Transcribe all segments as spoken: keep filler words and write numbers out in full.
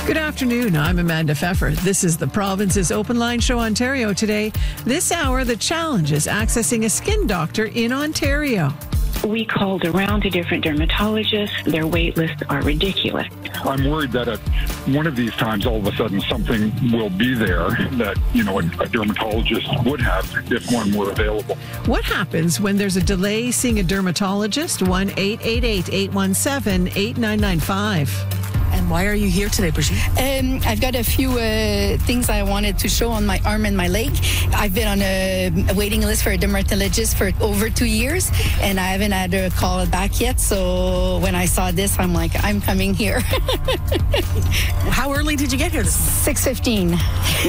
Good afternoon. I'm Amanda Pfeffer. This is the province's Open Line Show Ontario today. This hour, the challenges accessing a skin doctor in Ontario. We called around to different dermatologists. Their wait lists are ridiculous. I'm worried that at one of these times, all of a sudden, something will be there that, you know, a, a dermatologist would have if one were available. What happens when there's a delay seeing a dermatologist? one eight eight eight, eight one seven, eight nine nine five. And why are you here today, Brigitte? Um, I've got a few uh, things I wanted to show on my arm and my leg. I've been on a, a waiting list for a dermatologist for over two years, and I haven't had a call back yet. So when I saw this, I'm like, I'm coming here. How early did you get here? six fifteen.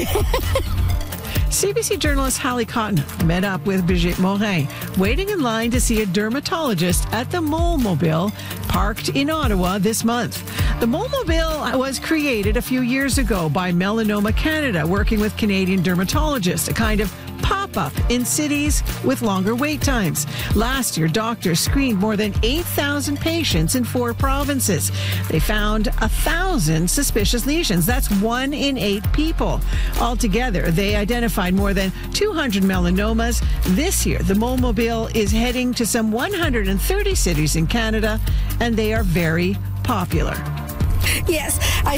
C B C journalist Hallie Cotton met up with Brigitte Morin, waiting in line to see a dermatologist at the Mole-Mobile, parked in Ottawa this month. The Mole-Mobile was created a few years ago by Melanoma Canada, working with Canadian dermatologists, a kind of pop-up in cities with longer wait times. Last year, doctors screened more than eight thousand patients in four provinces. They found one thousand suspicious lesions. That's one in eight people. Altogether, they identified more than two hundred melanomas. This year, the Mole-Mobile is heading to some one hundred thirty cities in Canada, and they are very popular. Yes, I